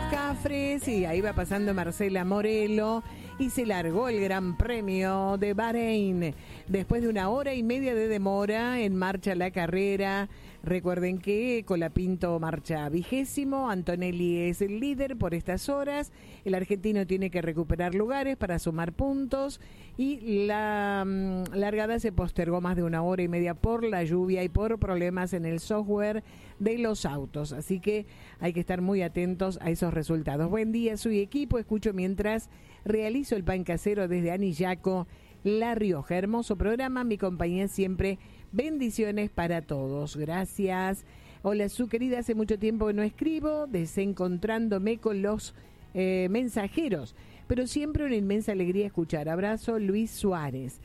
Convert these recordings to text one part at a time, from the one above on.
Cafres y ahí va pasando Marcela Morelo y se largó el Gran Premio de Bahrein. Después de 1 hora y media de demora, en marcha la carrera. Recuerden que Colapinto marcha 20º, Antonelli es el líder por estas horas, el argentino tiene que recuperar lugares para sumar puntos y la largada se postergó más de 1 hora y media por la lluvia y por problemas en el software de los autos, así que hay que estar muy atentos a esos resultados. Buen día, soy equipo, escucho mientras realizo el pan casero desde Anillaco, La Rioja. Hermoso programa, mi compañía siempre. Bendiciones para todos, gracias. Hola, su querida, hace mucho tiempo que no escribo, desencontrándome con los mensajeros, pero siempre una inmensa alegría escuchar. Abrazo, Luis Suárez.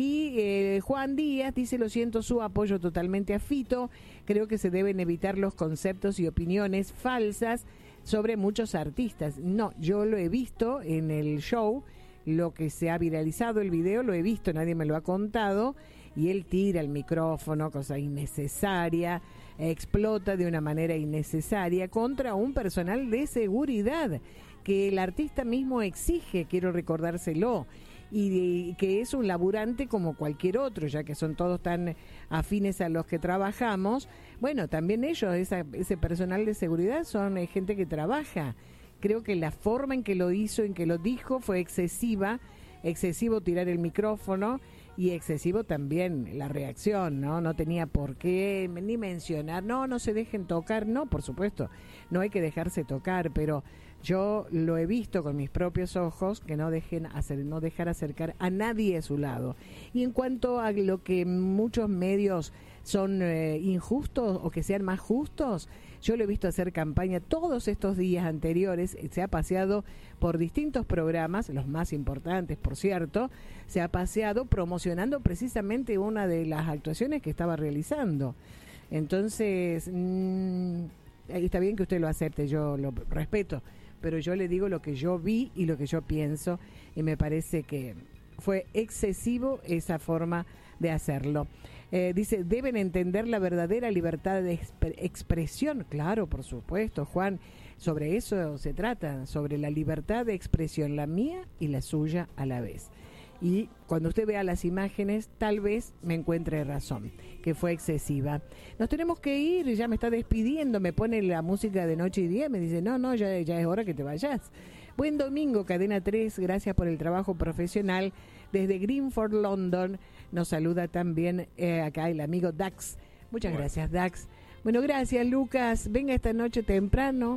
Y Juan Díaz dice, lo siento, su apoyo totalmente a Fito, creo que se deben evitar los conceptos y opiniones falsas sobre muchos artistas. No, yo lo he visto en el show, lo que se ha viralizado, el video, lo he visto, nadie me lo ha contado, y él tira el micrófono, cosa innecesaria, explota de una manera innecesaria contra un personal de seguridad que el artista mismo exige, quiero recordárselo, y que es un laburante como cualquier otro, ya que son todos tan afines a los que trabajamos. Bueno, también ellos, ese personal de seguridad, son gente que trabaja. Creo que la forma en que lo hizo, en que lo dijo, fue excesivo tirar el micrófono y excesivo también la reacción, ¿no? No tenía por qué ni mencionar, no se dejen tocar, no, por supuesto, no hay que dejarse tocar, pero yo lo he visto con mis propios ojos, que no dejar acercar a nadie a su lado. Y en cuanto a lo que muchos medios son injustos o que sean más justos, yo lo he visto hacer campaña todos estos días anteriores, se ha paseado por distintos programas, los más importantes, por cierto, se ha paseado promocionando precisamente una de las actuaciones que estaba realizando. Entonces, está bien que usted lo acepte, yo lo respeto, pero yo le digo lo que yo vi y lo que yo pienso, y me parece que fue excesivo esa forma de hacerlo. Dice, deben entender la verdadera libertad de expresión. Claro, por supuesto, Juan, sobre eso se trata, sobre la libertad de expresión, la mía y la suya a la vez. Y cuando usted vea las imágenes, tal vez me encuentre razón, que fue excesiva. Nos tenemos que ir, ya me está despidiendo, me pone la música de noche y día, me dice, no, ya es hora que te vayas. Buen domingo, Cadena 3, gracias por el trabajo profesional. Desde Greenford, London, nos saluda también acá el amigo Dax. Muchas gracias, Dax. Bueno, gracias, Lucas. Venga esta noche temprano,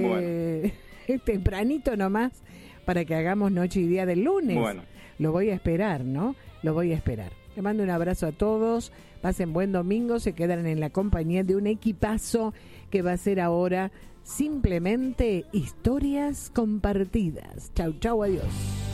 tempranito nomás, para que hagamos noche y día del lunes. Bueno. Lo voy a esperar, ¿no? Lo voy a esperar. Le mando un abrazo a todos. Pasen buen domingo. Se quedan en la compañía de un equipazo que va a ser ahora simplemente historias compartidas. Chau, chau, adiós.